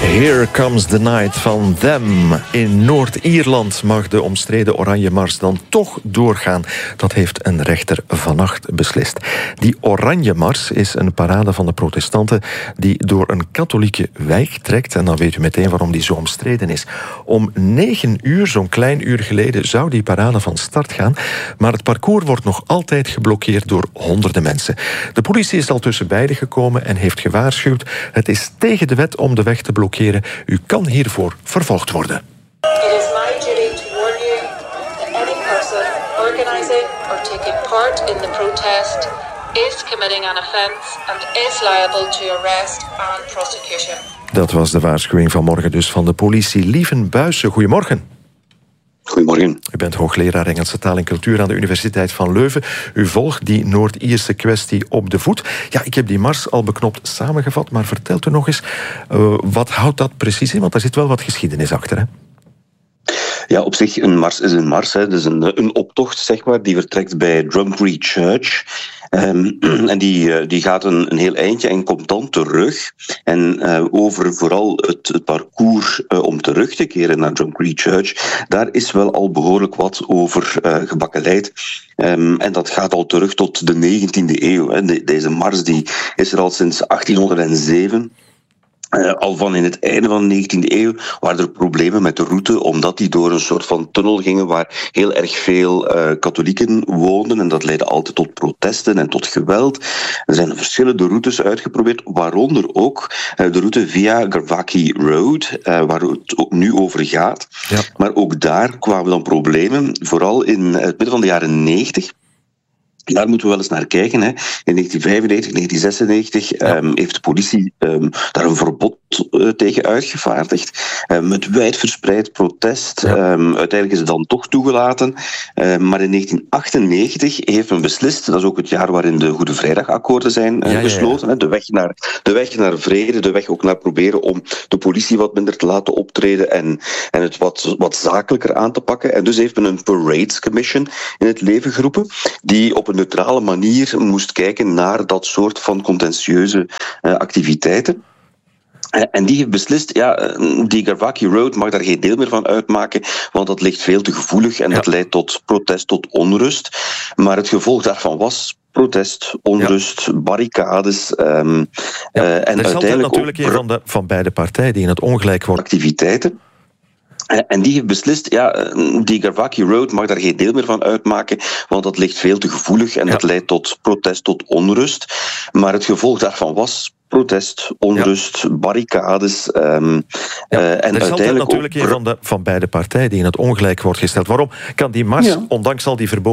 Here Comes the Night van Them. In Noord-Ierland mag de omstreden Oranje Mars dan toch doorgaan. Dat heeft een rechter vannacht beslist. Die Oranje Mars is een parade van de protestanten die door een katholieke wijk trekt. En dan weet u meteen waarom die zo omstreden is. Om 9 uur, zo'n klein uur geleden, zou die parade van start gaan. Maar het parcours wordt nog altijd geblokkeerd door honderden mensen. De politie is al tussen beiden gekomen en heeft gewaarschuwd. Het is tegen de wet om de weg te blokkeren. U kan hiervoor vervolgd worden. It is my duty to warn you that any person organising or taking part in the protest is committing an offence and is liable to arrest and prosecution. Dat was de waarschuwing vanmorgen dus van de politie. Lieven Buijsen, goedemorgen. Goedemorgen. U bent hoogleraar Engelse taal en cultuur aan de Universiteit van Leuven. U volgt die Noord-Ierse kwestie op de voet. Ja, ik heb die mars al beknopt samengevat, maar vertelt u nog eens, wat houdt dat precies in? Want daar zit wel wat geschiedenis achter, hè? Ja, op zich, een mars is een mars. Hè. Dus een optocht, zeg maar, die vertrekt bij Drumtree Church. En die gaat een heel eindje en komt dan terug. En over vooral het parcours om terug te keren naar Drumtree Church, daar is wel al behoorlijk wat over gebakkeleid. En dat gaat al terug tot de 19e eeuw. Hè. Deze mars die is er al sinds 1807. Al van in het einde van de 19e eeuw waren er problemen met de route, omdat die door een soort van tunnel gingen waar heel erg veel katholieken woonden. En dat leidde altijd tot protesten en tot geweld. Er zijn verschillende routes uitgeprobeerd, waaronder ook de route via Garvaghy Road, waar het ook nu over gaat. Ja. Maar ook daar kwamen dan problemen, vooral in het midden van de jaren 90. Daar moeten we wel eens naar kijken. Hè. In 1995, 1996 heeft de politie daar een verbod tegen uitgevaardigd. Met wijdverspreid protest. Ja. Uiteindelijk is het dan toch toegelaten. Maar in 1998 heeft men beslist, dat is ook het jaar waarin de Goede Vrijdagakkoorden zijn gesloten. Hè. De weg naar vrede, de weg ook naar proberen om de politie wat minder te laten optreden en het wat zakelijker aan te pakken. En dus heeft men een Parades Commission in het leven geroepen, die op een neutrale manier moest kijken naar dat soort van contentieuze activiteiten. En die heeft beslist, die Garvaghy Road mag daar geen deel meer van uitmaken, want dat ligt veel te gevoelig en dat leidt tot protest, tot onrust. Maar het gevolg daarvan was protest, onrust, barricades. En er is uiteindelijk natuurlijk een van beide partijen die in het ongelijk wordt. Activiteiten. En die heeft beslist, die Garvaghy Road mag daar geen deel meer van uitmaken, want dat ligt veel te gevoelig en dat leidt tot protest, tot onrust. Maar het gevolg daarvan was protest, onrust, barricades. En er is altijd natuurlijk een van beide partijen die in het ongelijk wordt gesteld. Waarom kan die mars, ondanks al die verboden